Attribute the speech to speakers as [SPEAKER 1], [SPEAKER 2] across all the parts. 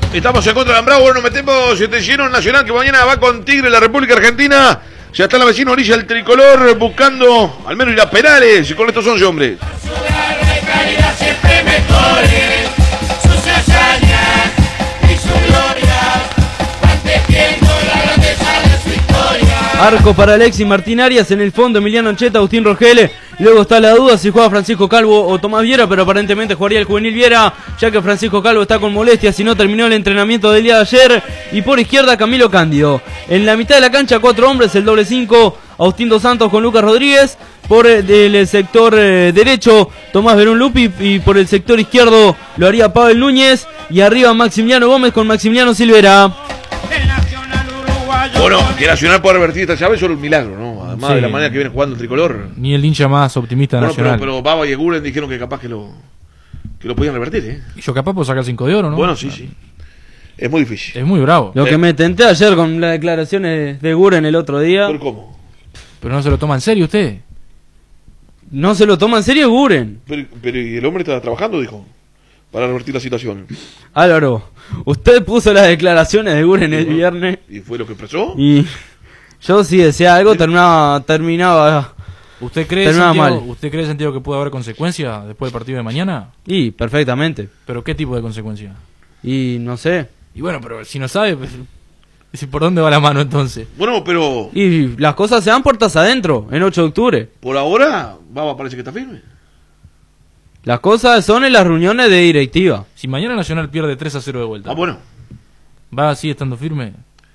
[SPEAKER 1] Estamos en contra de Ambrado. Bueno, nos metemos de lleno en Nacional, que mañana va con Tigre, la República Argentina. Ya está la vecina orilla del tricolor buscando al menos ir a penales. Y con estos 11 hombres.
[SPEAKER 2] Arco para Alexis Martín Arias, en el fondo Emiliano Ancheta, Agustín Rogel. Luego está la duda si juega Francisco Calvo o Tomás Viera, pero aparentemente jugaría el juvenil Viera, ya que Francisco Calvo está con molestias y no terminó el entrenamiento del día de ayer. Y por izquierda Camilo Cándido. En la mitad de la cancha 4 hombres, el doble 5, Agustín Dos Santos con Lucas Rodríguez. Por el sector derecho Tomás Verón Lupi, y por el sector izquierdo lo haría Pavel Núñez. Y arriba Maximiliano Gómez con Maximiliano Silvera.
[SPEAKER 1] Bueno, que Nacional pueda revertir esta llave es solo un milagro, ¿no? Además de la manera que viene jugando el tricolor.
[SPEAKER 3] Ni el hincha más optimista de Nacional.
[SPEAKER 1] Pero Baba y Eguren dijeron que capaz que lo podían revertir, ¿eh?
[SPEAKER 3] Y yo capaz puedo sacar 5 de oro, ¿no?
[SPEAKER 1] Bueno, sí. Es muy difícil.
[SPEAKER 3] Es muy bravo.
[SPEAKER 2] Lo que me tenté ayer con las declaraciones de Eguren el otro día.
[SPEAKER 1] ¿Pero cómo?
[SPEAKER 3] Pero no se lo toma en serio usted.
[SPEAKER 2] No se lo toma en serio Eguren.
[SPEAKER 1] Pero ¿y el hombre está trabajando, dijo? Para revertir la situación.
[SPEAKER 2] Álvaro, usted puso las declaraciones de Eguren el viernes.
[SPEAKER 1] ¿Y fue lo que expresó?
[SPEAKER 2] Y yo si decía algo terminaba
[SPEAKER 3] ¿Usted cree, Santiago, que puede haber consecuencias después del partido de mañana?
[SPEAKER 2] Y perfectamente.
[SPEAKER 3] ¿Pero qué tipo de consecuencias?
[SPEAKER 2] Y no sé.
[SPEAKER 3] Y bueno, pero si no sabe, pues, ¿por dónde va la mano entonces?
[SPEAKER 1] Bueno, pero...
[SPEAKER 2] Y las cosas se dan puertas adentro, en 8 de octubre.
[SPEAKER 1] Por ahora, Baba parece que está firme.
[SPEAKER 2] Las cosas son en las reuniones de directiva.
[SPEAKER 3] Si mañana Nacional pierde 3-0 de vuelta.
[SPEAKER 1] Bueno.
[SPEAKER 3] ¿Va así estando firme?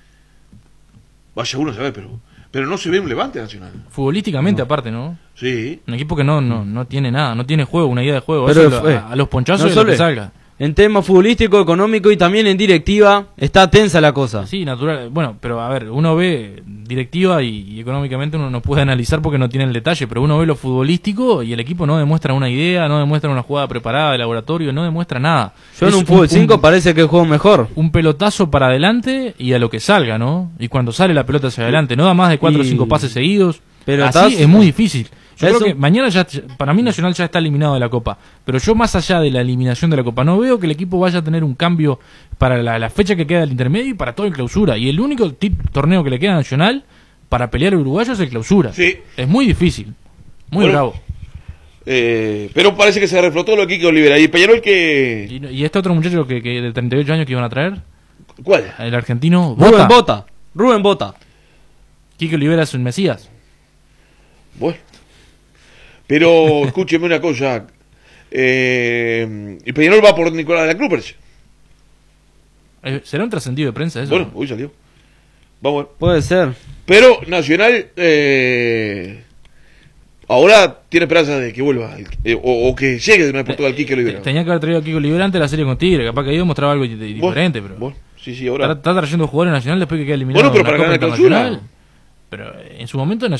[SPEAKER 1] Vaya uno a saber, pero no se ve un levante Nacional.
[SPEAKER 3] Futbolísticamente aparte, ¿no?
[SPEAKER 1] Sí.
[SPEAKER 3] Un equipo que no tiene nada, no tiene juego, una idea de juego.
[SPEAKER 2] Pero
[SPEAKER 3] eso a los ponchazos es lo que salga.
[SPEAKER 2] En tema futbolístico, económico y también en directiva, está tensa la cosa.
[SPEAKER 3] Sí, natural. Bueno, pero a ver, uno ve directiva y económicamente uno no puede analizar porque no tiene el detalle, pero uno ve lo futbolístico y el equipo no demuestra una idea, no demuestra una jugada preparada de laboratorio, no demuestra nada.
[SPEAKER 2] Yo en un fútbol 5 parece que juego mejor.
[SPEAKER 3] Un pelotazo para adelante y a lo que salga, ¿no? Y cuando sale la pelota hacia adelante, no da más de 4 o 5 pases seguidos. Pero así es muy difícil. Yo creo que mañana para mí Nacional ya está eliminado de la Copa, pero yo más allá de la eliminación de la Copa no veo que el equipo vaya a tener un cambio para la fecha que queda del intermedio y para todo el clausura, y el único torneo que le queda a Nacional para pelear el uruguayo es el clausura.
[SPEAKER 1] Sí.
[SPEAKER 3] Es muy difícil, muy bravo.
[SPEAKER 1] Pero parece que se reflotó lo de Kike Olivera. ¿Y Peñarol que...?
[SPEAKER 3] ¿Y este otro muchacho que de 38 años que iban a traer?
[SPEAKER 1] ¿Cuál?
[SPEAKER 3] El argentino
[SPEAKER 2] Rubén Bota.
[SPEAKER 3] Kike Olivera es un mesías.
[SPEAKER 1] Bueno. Pero escúcheme una cosa. Y Peñarol va por Nicolás de la Cruz.
[SPEAKER 3] ¿Será un trascendido de prensa eso?
[SPEAKER 1] Bueno, hoy salió. Vamos a ver.
[SPEAKER 2] Puede ser.
[SPEAKER 1] Pero Nacional ahora tiene esperanza de que vuelva o que llegue de una vez por todas al Kike Olivera.
[SPEAKER 3] Tenía que haber traído a Kike Olivera antes de la serie con Tigre. Capaz que ahí mostraba algo diferente. Pero
[SPEAKER 1] sí, ahora
[SPEAKER 3] está trayendo jugadores Nacional después que queda eliminado.
[SPEAKER 1] Bueno, pero para ganar la clausura.
[SPEAKER 3] Pero en su momento